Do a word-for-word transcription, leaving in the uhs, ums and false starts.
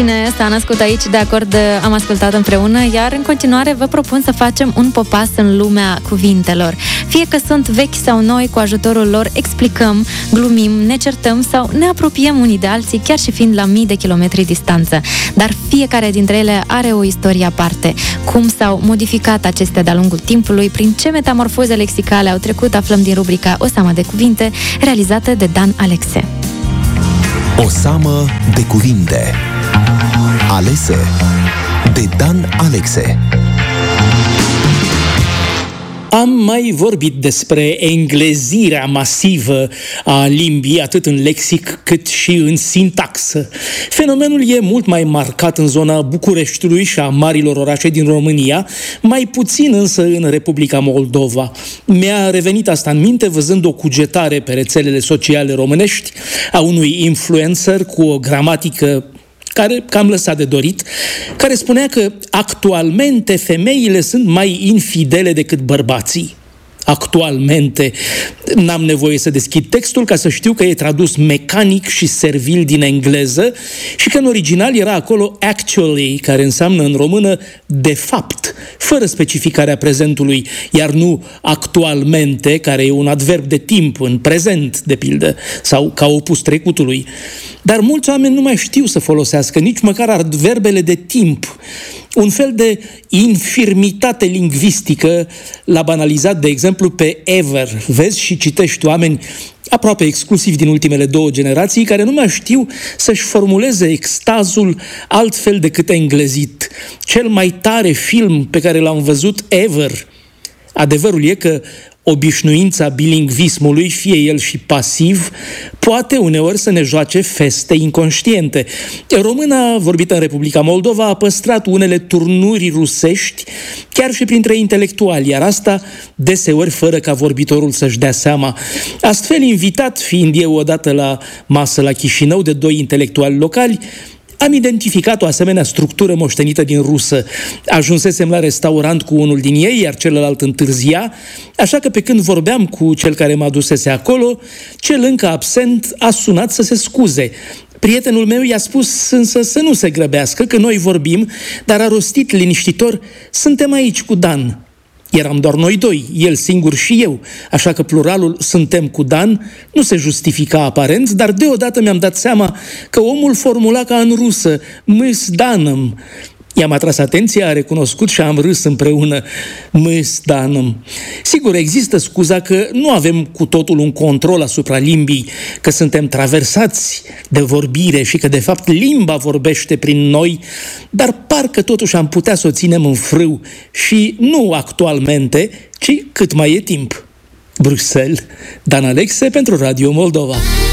Cine s-a născut aici, de acord, am ascultat împreună, iar în continuare vă propun să facem un popas în lumea cuvintelor. Fie că sunt vechi sau noi, cu ajutorul lor explicăm, glumim, ne certăm sau ne apropiem unii de alții, chiar și fiind la mii de kilometri distanță. Dar fiecare dintre ele are o istorie aparte. Cum s-au modificat acestea de-a lungul timpului, prin ce metamorfoze lexicale au trecut, aflăm din rubrica O Seamă de Cuvinte, realizată de Dan Alexe. O seamă de cuvinte, alese de Dan Alexe. Am mai vorbit despre englezirea masivă a limbii, atât în lexic cât și în sintaxă. Fenomenul e mult mai marcat în zona Bucureștiului și a marilor orașe din România, mai puțin însă în Republica Moldova. Mi-a revenit asta în minte văzând o cugetare pe rețelele sociale românești a unui influencer cu o gramatică care cam lăsat de dorit, care spunea că actualmente femeile sunt mai infidele decât bărbații. Actualmente, n-am nevoie să deschid textul ca să știu că e tradus mecanic și servil din engleză și că în original era acolo actually, care înseamnă în română de fapt, fără specificarea prezentului, iar nu actualmente, care e un adverb de timp, în prezent, de pildă, sau ca opus trecutului. Dar mulți oameni nu mai știu să folosească nici măcar adverbele de timp. Un fel de infirmitate lingvistică l-a banalizat, de exemplu, pe ever. Vezi și citești oameni aproape exclusiv din ultimele două generații care nu mai știu să-și formuleze extazul altfel decât englezit. Cel mai tare film pe care l-am văzut ever. Adevărul e că obișnuința bilingvismului, fie el și pasiv, poate uneori să ne joace feste inconștiente. Româna, vorbită în Republica Moldova, a păstrat unele turnuri rusești, chiar și printre intelectuali, iar asta deseori fără ca vorbitorul să-și dea seama. Astfel, invitat fiind eu odată la masă la Chișinău de doi intelectuali locali, am identificat o asemenea structură moștenită din rusă. Ajunsesem la restaurant cu unul din ei, iar celălalt întârzia, așa că pe când vorbeam cu cel care mă adusese acolo, cel încă absent a sunat să se scuze. Prietenul meu i-a spus însă să nu se grăbească, că noi vorbim, dar a rostit liniștitor: suntem aici cu Dan. Eram doar noi doi, el singur și eu, așa că pluralul suntem cu Dan nu se justifica aparent, dar deodată mi-am dat seama că omul formula ca în rusă, мы с Даном. I-am atras atenția, a recunoscut și am râs împreună, мы с Даном. Sigur, există scuza că nu avem cu totul un control asupra limbii, că suntem traversați de vorbire și că de fapt limba vorbește prin noi, dar parcă totuși am putea să o ținem în frâu și nu actualmente, ci cât mai e timp. Bruxelles, Dan Alexe pentru Radio Moldova.